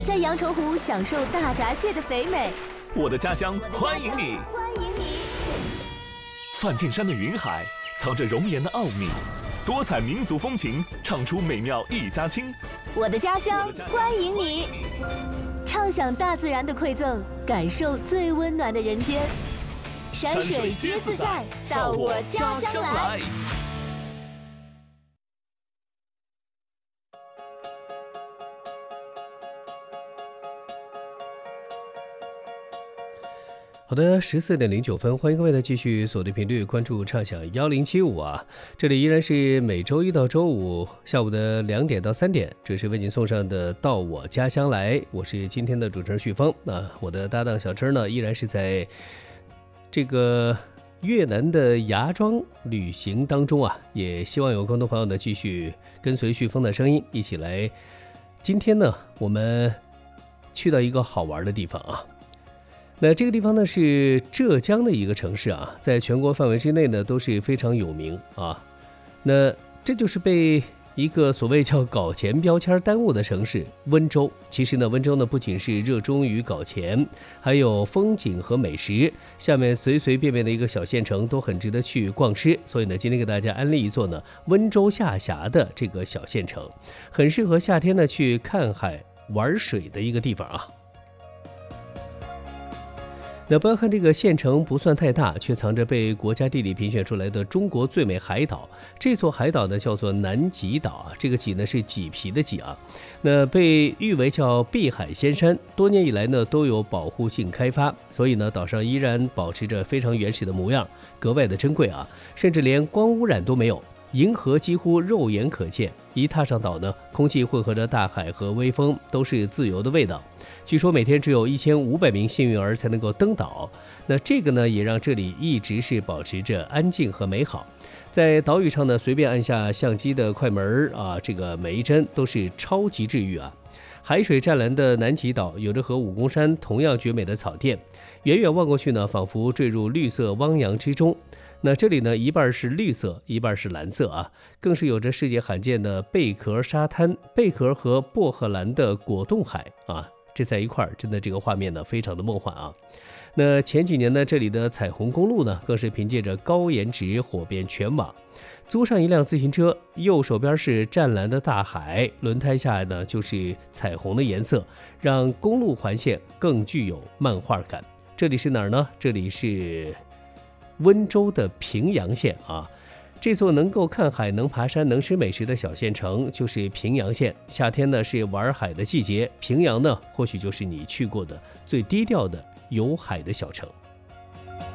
在阳澄湖享受大闸蟹的肥美。 我的家乡欢迎你， 欢迎你！ 梵净山的云海藏着容颜的奥秘，多彩民族风情唱出美妙一家亲。 我的家乡欢迎你，畅享大自然的馈赠，感受最温暖的人间。山水皆自在，到我家乡来。 好的，14:09，欢迎各位的继续锁定频率，关注畅享1075啊！这里依然是每周一到周五下午的2点到3点，这是为您送上的到我家乡来，我是今天的主持人旭峰啊，我的搭档小陈呢，依然是在这个越南的芽庄旅行当中啊，也希望有更多朋友呢继续跟随旭峰的声音，一起来。今天呢，我们去到一个好玩的地方啊。那这个地方呢是浙江的一个城市啊，在全国范围之内呢都是非常有名啊。那这就是被一个所谓叫搞钱标签耽误的城市温州。其实呢，温州呢不仅是热衷于搞钱，还有风景和美食，下面随随便便的一个小县城都很值得去逛吃。所以呢，今天给大家安利一座呢温州下辖的这个小县城，很适合夏天呢去看海玩水的一个地方啊。那不要看这个县城不算太大，却藏着被国家地理评选出来的中国最美海岛。这座海岛呢叫做南极岛啊，这个极呢是麂皮的麂啊。那被誉为叫碧海仙山，多年以来呢都有保护性开发，所以呢岛上依然保持着非常原始的模样，格外的珍贵啊，甚至连光污染都没有。银河几乎肉眼可见，一踏上岛呢，空气混合着大海和微风，都是自由的味道。据说每天只有1500名幸运儿才能够登岛，那这个呢，也让这里一直是保持着安静和美好。在岛屿上呢，随便按下相机的快门啊，这个每一帧都是超级治愈啊。海水湛蓝的南极岛有着和武功山同样绝美的草甸，远远望过去呢，仿佛坠入绿色汪洋之中。那这里呢，一半是绿色，一半是蓝色啊，更是有着世界罕见的贝壳沙滩、贝壳和薄荷蓝的果冻海啊，这在一块儿，真的这个画面呢，非常的梦幻啊。那前几年呢，这里的彩虹公路呢，更是凭借着高颜值火遍全网。租上一辆自行车，右手边是湛蓝的大海，轮胎下呢就是彩虹的颜色，让公路环线更具有漫画感。这里是哪儿呢？这里是温州的平阳县啊，这座能够看海、能爬山、能吃美食的小县城就是平阳县。夏天呢是玩海的季节，平阳呢或许就是你去过的最低调的有海的小城。